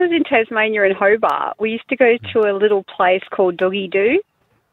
I was in Tasmania in Hobart, we used to go to a little place called Doggy Doo.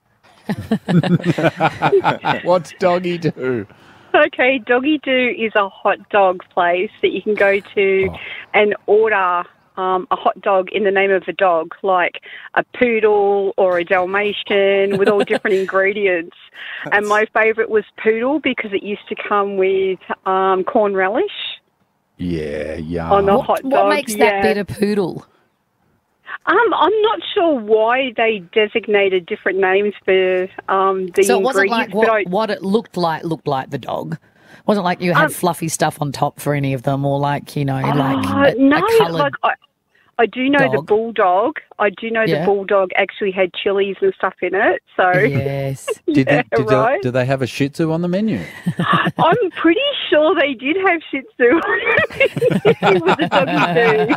What's Doggy Doo? Okay, Doggy Doo is a hot dog place that you can go to and order a hot dog in the name of a dog, like a poodle or a Dalmatian with all different ingredients. And my favourite was poodle because it used to come with corn relish. Yeah, yum. On the hot dog. What makes that bit a poodle? I'm not sure why they designated different names for the ingredients. So it wasn't like what it looked like the dog. It wasn't like you had fluffy stuff on top for any of them, or like, you know, a coloured I do know the bulldog. The bulldog actually had chilies and stuff in it. So yes, did they have a Shih Tzu on the menu? I'm pretty sure they did have Shih Tzu with the Doggy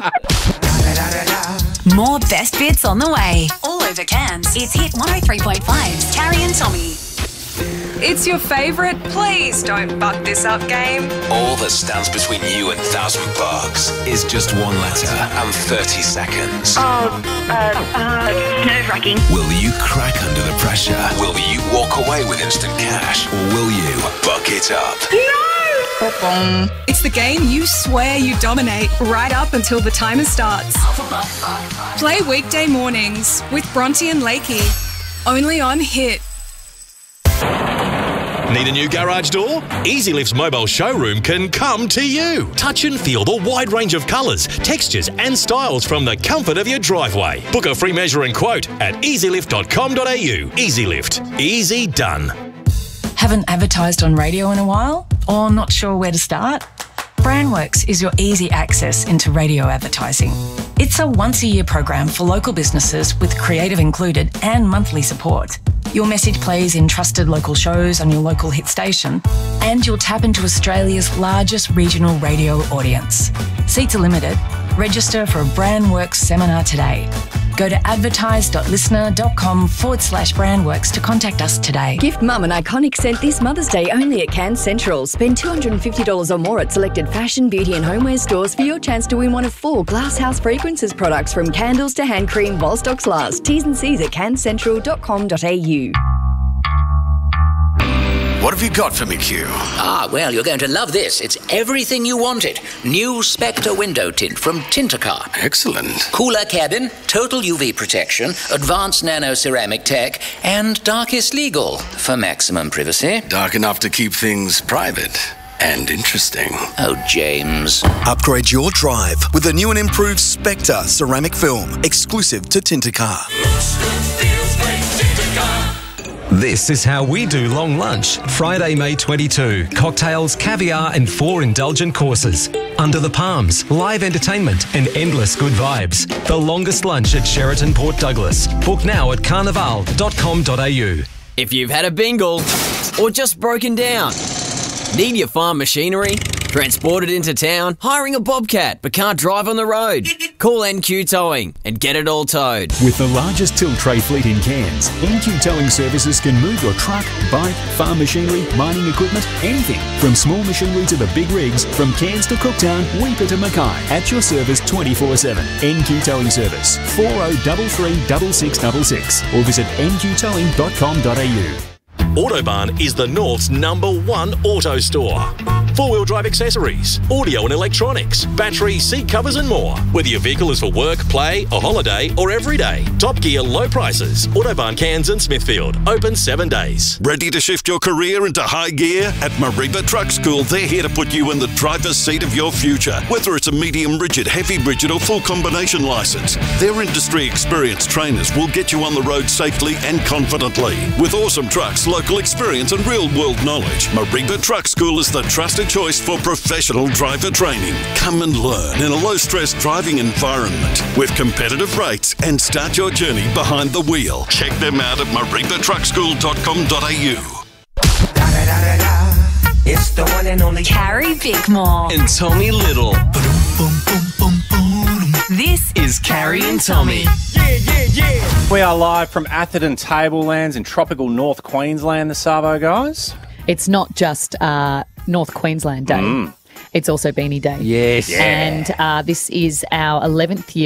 Doo. More best bits on the way. All over Cairns. It's Hit 103.5's Carrie and Tommy. It's your favourite Please Don't Buck This Up game. All that stands between you and $1,000 is just one letter and 30 seconds. Nerve-wracking. Will you crack under the pressure? Will you walk away with instant cash? Or will you buck it up? No! It's the game you swear you dominate right up until the timer starts. Play weekday mornings with Bronte and Lakey. Only on Hit. Need a new garage door? EasyLift's mobile showroom can come to you. Touch and feel the wide range of colours, textures and styles from the comfort of your driveway. Book a free measure and quote at easylift.com.au. EasyLift. Easy done. Haven't advertised on radio in a while? Or not sure where to start? Brandworks is your easy access into radio advertising. It's a once-a-year program for local businesses with creative included and monthly support. Your message plays in trusted local shows on your local hit station, and you'll tap into Australia's largest regional radio audience. Seats are limited. Register for a Brandworks seminar today. Go to advertise.listener.com/Brandworks to contact us today. Gift Mum an iconic scent this Mother's Day only at Cairns Central. Spend $250 or more at selected fashion, beauty and homeware stores for your chance to win one of 4 Glasshouse Fragrances products, from candles to hand cream while stocks last. T's and C's at cairnscentral.com.au. What have you got for me, Q? Well, you're going to love this. It's everything you wanted. New Spectre window tint from Tintercar. Excellent. Cooler cabin, total UV protection, advanced nano ceramic tech, and darkest legal for maximum privacy. Dark enough to keep things private and interesting. Oh, James. Upgrade your drive with the new and improved Spectre ceramic film, exclusive to Tintercar. This is how we do long lunch. Friday, May 22. Cocktails, caviar and 4 indulgent courses. Under the palms, live entertainment and endless good vibes. The longest lunch at Sheraton Port Douglas. Book now at carnival.com.au. If you've had a bingle or just broken down, need your farm machinery transported into town, hiring a bobcat but can't drive on the road? Call NQ Towing and get it all towed. With the largest tilt tray fleet in Cairns, NQ Towing Services can move your truck, bike, farm machinery, mining equipment, anything. From small machinery to the big rigs, from Cairns to Cooktown, Weipa to Mackay. At your service 24/7. NQ Towing Service, 4033 6666, or visit nqtowing.com.au. Autobarn is the North's #1 auto store. 4-wheel drive accessories, audio and electronics, battery, seat covers and more. Whether your vehicle is for work, play, a holiday or every day. Top Gear low prices. Autobarn Cairns and Smithfield. Open 7 days. Ready to shift your career into high gear? At Mariba Truck School, they're here to put you in the driver's seat of your future. Whether it's a medium rigid, heavy rigid or full combination license, their industry experienced trainers will get you on the road safely and confidently. With awesome trucks, local experience and real world knowledge, Mariba Truck School is the trusted choice for professional driver training. Come and learn in a low-stress driving environment with competitive rates and start your journey behind the wheel. Check them out at maribatruckschool.com.au. It's the one and only Carrie Bickmore And Tommy Little. This is Carrie and Tommy. We are live from Atherton Tablelands in tropical North Queensland, the Savo guys. It's not just North Queensland Day. it's also Beanie Day. Yes. And this is our 11th year